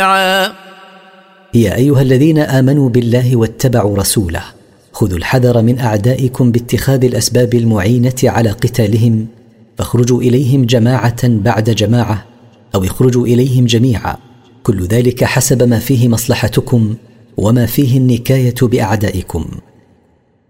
يا أيها الذين آمنوا بالله واتبعوا رسوله خذوا الحذر من أعدائكم باتخاذ الأسباب المعينة على قتالهم، فاخرجوا إليهم جماعة بعد جماعة أو اخرجوا إليهم جميعا، كل ذلك حسب ما فيه مصلحتكم وما فيه النكاية بأعدائكم.